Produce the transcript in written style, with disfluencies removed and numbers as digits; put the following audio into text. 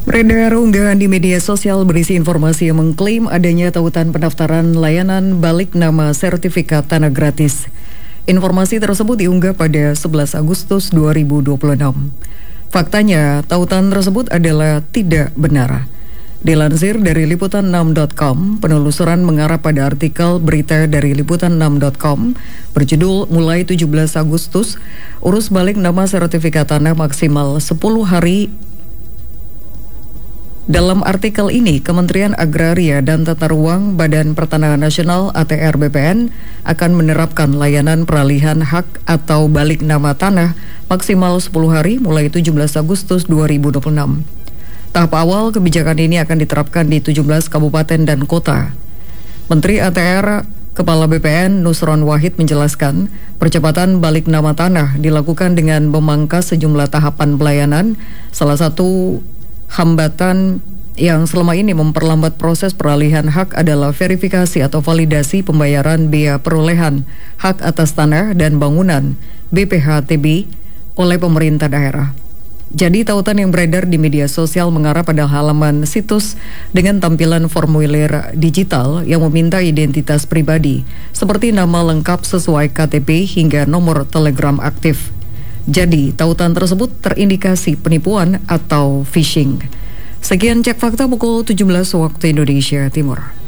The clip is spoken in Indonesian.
Beredar unggahan di media sosial berisi informasi yang mengklaim adanya tautan pendaftaran layanan balik nama sertifikat tanah gratis. Informasi tersebut diunggah pada 11 Agustus 2026. Faktanya, tautan tersebut adalah tidak benar. Dilansir dari liputan6.com, penelusuran mengarah pada artikel berita dari liputan6.com berjudul mulai 17 Agustus, urus balik nama sertifikat tanah maksimal 10 hari. Dalam artikel ini, Kementerian Agraria dan Tata Ruang Badan Pertanahan Nasional ATR BPN akan menerapkan layanan peralihan hak atau balik nama tanah maksimal 10 hari mulai 17 Agustus 2026. Tahap awal kebijakan ini akan diterapkan di 17 kabupaten dan kota. Menteri ATR Kepala BPN Nusron Wahid menjelaskan, percepatan balik nama tanah dilakukan dengan memangkas sejumlah tahapan pelayanan, salah satu hambatan yang selama ini memperlambat proses peralihan hak adalah verifikasi atau validasi pembayaran biaya perolehan hak atas tanah dan bangunan BPHTB oleh pemerintah daerah. Jadi tautan yang beredar di media sosial mengarah pada halaman situs dengan tampilan formulir digital yang meminta identitas pribadi seperti nama lengkap sesuai KTP hingga nomor telegram aktif. Jadi, tautan tersebut terindikasi penipuan atau phishing. Sekian Cek Fakta pukul 17 waktu Indonesia Timur.